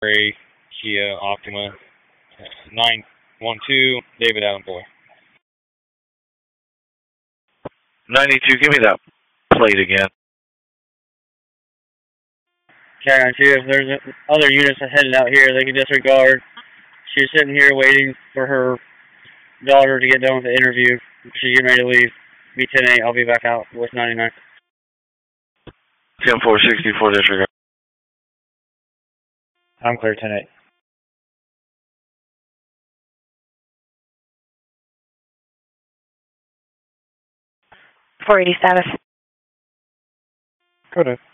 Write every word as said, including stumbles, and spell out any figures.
Ray, Kia, Optima, nine one two, David Allen Boy. ninety-two, give me that plate again. Carry two, if there's other units headed out here, they can disregard. She's sitting here waiting for her daughter to get done with the interview. She's getting ready to leave. B ten eight, I'll be back out with ninety-nine. ten four sixty-four, disregard. I'm clear, ten eight. four eighty status. Go ahead.